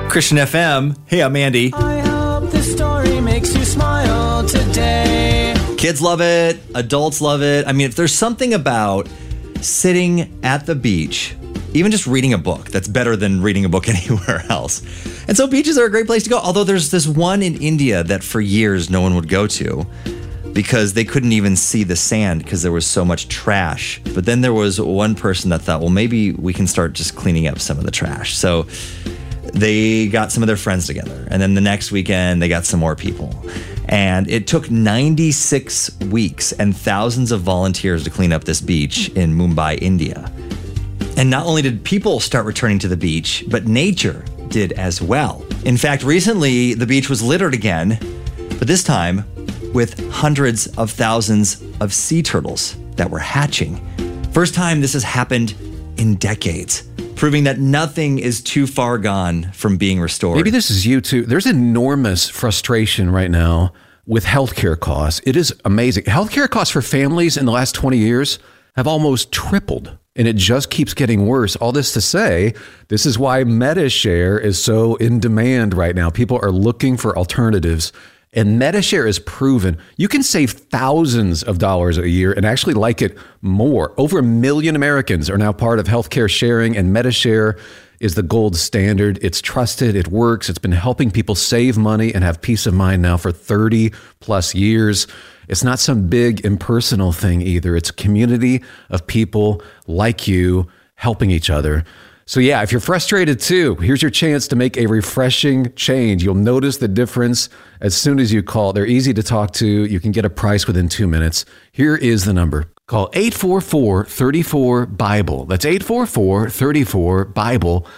Christian FM. Hey, I'm Andy. I hope this story makes you smile today. Kids love it. Adults love it. I mean, if there's something about sitting at the beach, even just reading a book, that's better than reading a book anywhere else. And so beaches are a great place to go. Although there's this one in India that for years no one would go to because they couldn't even see the sand because there was so much trash. But then there was one person that thought, well, maybe we can start just cleaning up some of the trash. So they got some of their friends together. And then the next weekend, they got some more people. And it took 96 weeks and thousands of volunteers to clean up this beach in Mumbai, India. And not only did people start returning to the beach, but nature did as well. In fact, recently, the beach was littered again, but this time with hundreds of thousands of sea turtles that were hatching. First time this has happened in decades, proving that nothing is too far gone from being restored. Maybe this is you too. There's enormous frustration right now with healthcare costs. It is amazing. Healthcare costs for families in the last 20 years have almost tripled, and it just keeps getting worse. All this to say, this is why MediShare is so in demand right now. People are looking for alternatives. And MediShare is proven you can save thousands of dollars a year and actually like it more. Over 1 million Americans are now part of healthcare sharing, and MediShare is the gold standard. It's trusted, it works, it's been helping people save money and have peace of mind now for 30 plus years. It's not some big impersonal thing either. It's a community of people like you helping each other. So yeah, if you're frustrated too, here's your chance to make a refreshing change. You'll notice the difference as soon as you call. They're easy to talk to. You can get a price within 2 minutes. Here is the number. Call 844-34-BIBLE. That's 844-34-BIBLE.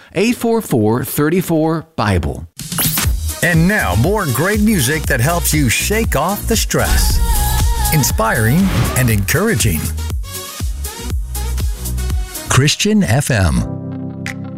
844-34-BIBLE. And now, more great music that helps you shake off the stress. Inspiring and encouraging. Christian FM.